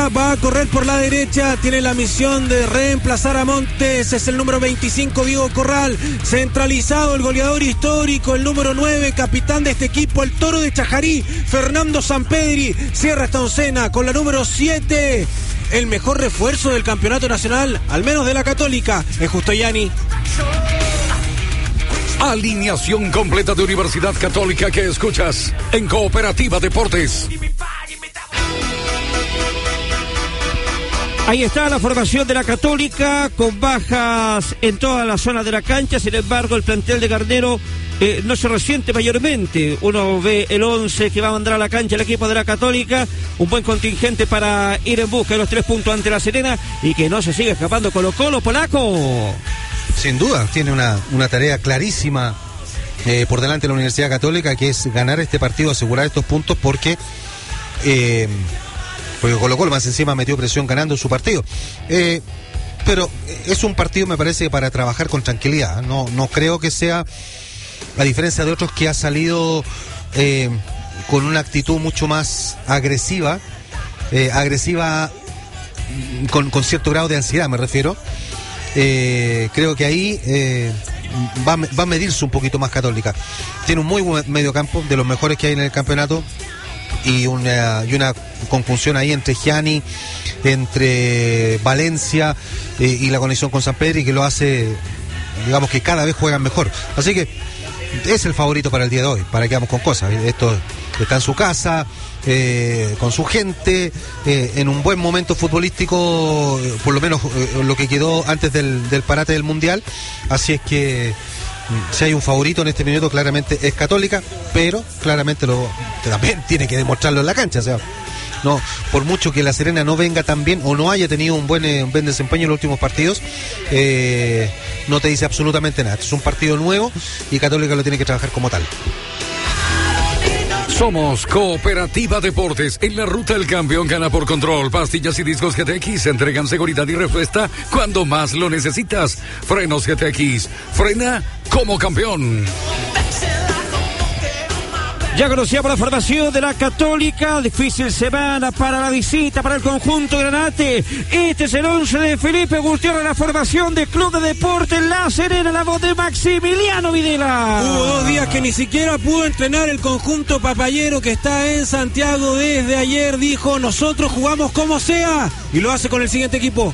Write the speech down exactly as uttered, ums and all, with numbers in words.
Va a correr por la derecha, tiene la misión de reemplazar a Montes, es el número veinticinco, Diego Corral. Centralizado el goleador histórico, el número nueve, capitán de este equipo, el Toro de Chajarí, Fernando Sampedri. Cierra esta oncena con la número siete, el mejor refuerzo del campeonato nacional, al menos de la Católica, es Justoyani. Alineación completa de Universidad Católica que escuchas en Cooperativa Deportes. Ahí está la formación de la Católica, con bajas en toda la zona de la cancha. Sin embargo, el plantel de Garnero eh, no se resiente mayormente. Uno ve el once que va a mandar a la cancha el equipo de la Católica, un buen contingente para ir en busca de los tres puntos ante la Serena y que no se siga escapando Colo Colo, polaco. Sin duda, tiene una, una tarea clarísima eh, por delante de la Universidad Católica, que es ganar este partido, asegurar estos puntos, porque... Eh, porque Colo Colo más encima metió presión ganando su partido. Eh, pero es un partido, me parece, para trabajar con tranquilidad. No, no creo que sea, a diferencia de otros que ha salido eh, con una actitud mucho más agresiva, eh, agresiva con, con cierto grado de ansiedad, me refiero. Eh, creo que ahí eh, va, va a medirse un poquito más Católica. Tiene un muy buen mediocampo, de los mejores que hay en el campeonato. Y una, y una conjunción ahí entre Gianni, entre Valencia eh, y la conexión con Sampedri, que lo hace, digamos que cada vez juegan mejor. Así que es el favorito para el día de hoy, para que vamos con cosas. Esto está en su casa, eh, con su gente, eh, en un buen momento futbolístico, eh, por lo menos eh, lo que quedó antes del, del parate del Mundial. Así es que si hay un favorito en este minuto, claramente es Católica, pero claramente lo también tiene que demostrarlo en la cancha. O sea, no, por mucho que la Serena no venga tan bien o no haya tenido un buen, eh, un buen desempeño en los últimos partidos, eh, no te dice absolutamente nada. Es un partido nuevo y Católica lo tiene que trabajar como tal. Somos Cooperativa Deportes. En la ruta el campeón gana por control. Pastillas y discos G T X entregan seguridad y respuesta cuando más lo necesitas. Frenos G T X. Frena como campeón. Ya conocíamos la formación de la Católica. Difícil semana para la visita para el conjunto granate. Este es el once de Felipe Gutiérrez, la formación de Club de Deportes La Serena, la voz de Maximiliano Videla. Hubo dos días que ni siquiera pudo entrenar el conjunto papayero que está en Santiago desde ayer. Dijo, nosotros jugamos como sea, y lo hace con el siguiente equipo.